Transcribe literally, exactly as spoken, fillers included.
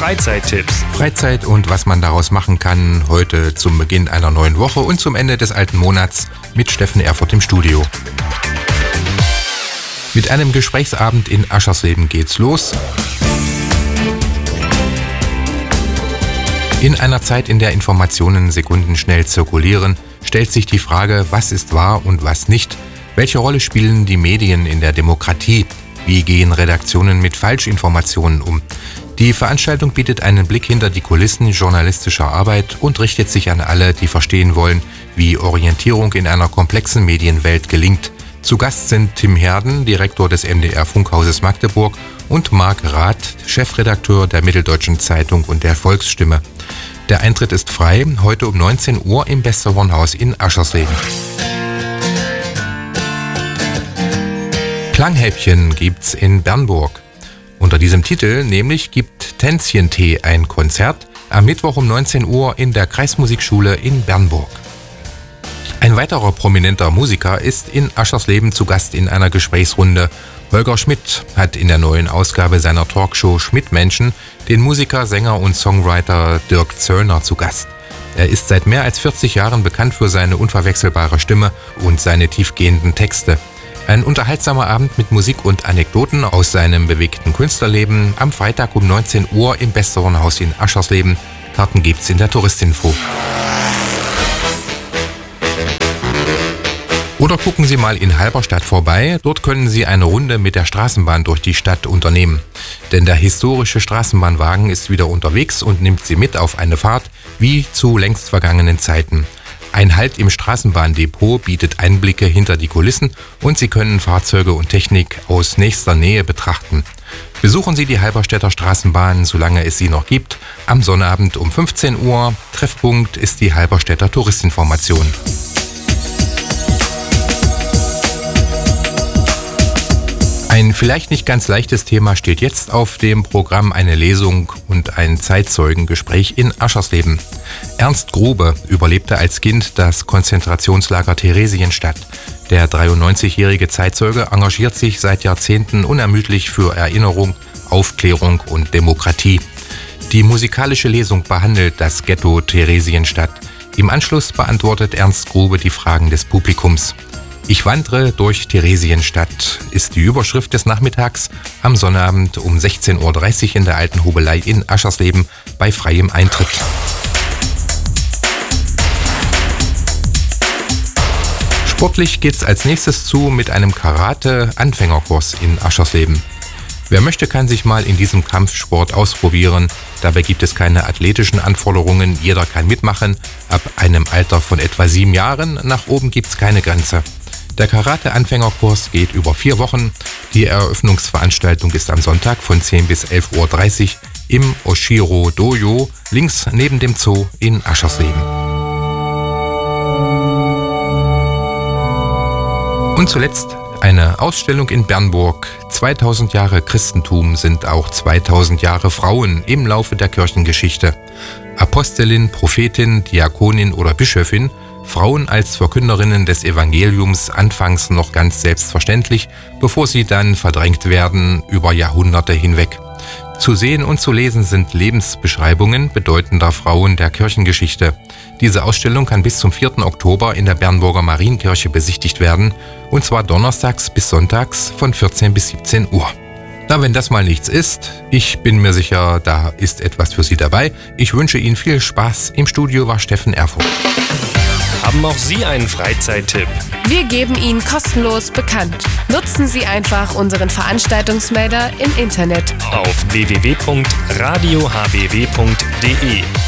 Freizeittipps. Freizeit und was man daraus machen kann, heute zum Beginn einer neuen Woche und zum Ende des alten Monats mit Steffen Erfurt im Studio. Mit einem Gesprächsabend in Aschersleben geht's los. In einer Zeit, in der Informationen sekundenschnell zirkulieren, stellt sich die Frage, was ist wahr und was nicht? Welche Rolle spielen die Medien in der Demokratie? Wie gehen Redaktionen mit Falschinformationen um? Die Veranstaltung bietet einen Blick hinter die Kulissen journalistischer Arbeit und richtet sich an alle, die verstehen wollen, wie Orientierung in einer komplexen Medienwelt gelingt. Zu Gast sind Tim Herden, Direktor des M D R-Funkhauses Magdeburg, und Marc Rath, Chefredakteur der Mitteldeutschen Zeitung und der Volksstimme. Der Eintritt ist frei, heute um neunzehn Uhr im Westerhornhaus in Aschersleben. Klanghäppchen gibt's in Bernburg. Unter diesem Titel nämlich gibt Tänzchentee ein Konzert am Mittwoch um neunzehn Uhr in der Kreismusikschule in Bernburg. Ein weiterer prominenter Musiker ist in Aschersleben zu Gast in einer Gesprächsrunde. Holger Schmidt hat in der neuen Ausgabe seiner Talkshow Schmidt-Menschen den Musiker, Sänger und Songwriter Dirk Zöllner zu Gast. Er ist seit mehr als vierzig Jahren bekannt für seine unverwechselbare Stimme und seine tiefgehenden Texte. Ein unterhaltsamer Abend mit Musik und Anekdoten aus seinem bewegten Künstlerleben am Freitag um neunzehn Uhr im Westerhornhaus in Aschersleben. Karten gibt's in der Touristinfo. Oder gucken Sie mal in Halberstadt vorbei, dort können Sie eine Runde mit der Straßenbahn durch die Stadt unternehmen. Denn der historische Straßenbahnwagen ist wieder unterwegs und nimmt Sie mit auf eine Fahrt wie zu längst vergangenen Zeiten. Ein Halt im Straßenbahndepot bietet Einblicke hinter die Kulissen und Sie können Fahrzeuge und Technik aus nächster Nähe betrachten. Besuchen Sie die Halberstädter Straßenbahn, solange es sie noch gibt, am Sonnabend um fünfzehn Uhr. Treffpunkt ist die Halberstädter Touristinformation. Ein vielleicht nicht ganz leichtes Thema steht jetzt auf dem Programm, eine Lesung und ein Zeitzeugengespräch in Aschersleben. Ernst Grube überlebte als Kind das Konzentrationslager Theresienstadt. Der dreiundneunzigjährige Zeitzeuge engagiert sich seit Jahrzehnten unermüdlich für Erinnerung, Aufklärung und Demokratie. Die musikalische Lesung behandelt das Ghetto Theresienstadt. Im Anschluss beantwortet Ernst Grube die Fragen des Publikums. Ich wandere durch Theresienstadt ist die Überschrift des Nachmittags am Sonnabend um sechzehn Uhr dreißig in der Alten Hobelei in Aschersleben bei freiem Eintritt. Sportlich geht's als nächstes zu mit einem Karate-Anfängerkurs in Aschersleben. Wer möchte, kann sich mal in diesem Kampfsport ausprobieren. Dabei gibt es keine athletischen Anforderungen, jeder kann mitmachen. Ab einem Alter von etwa sieben Jahren nach oben gibt's keine Grenze. Der Karate-Anfängerkurs geht über vier Wochen. Die Eröffnungsveranstaltung ist am Sonntag von zehn bis elf Uhr dreißig im Oshiro Dojo, links neben dem Zoo in Aschersleben. Und zuletzt eine Ausstellung in Bernburg. zweitausend Jahre Christentum sind auch zweitausend Jahre Frauen im Laufe der Kirchengeschichte. Apostelin, Prophetin, Diakonin oder Bischöfin, Frauen als Verkünderinnen des Evangeliums anfangs noch ganz selbstverständlich, bevor sie dann verdrängt werden über Jahrhunderte hinweg. Zu sehen und zu lesen sind Lebensbeschreibungen bedeutender Frauen der Kirchengeschichte. Diese Ausstellung kann bis zum vierten Oktober in der Bernburger Marienkirche besichtigt werden, und zwar donnerstags bis sonntags von vierzehn bis siebzehn Uhr. Na, wenn das mal nichts ist, ich bin mir sicher, da ist etwas für Sie dabei. Ich wünsche Ihnen viel Spaß. Im Studio war Steffen Erfurt. Haben auch Sie einen Freizeittipp? Wir geben ihn kostenlos bekannt. Nutzen Sie einfach unseren Veranstaltungsmelder im Internet auf w w w punkt radio h b w punkt d e.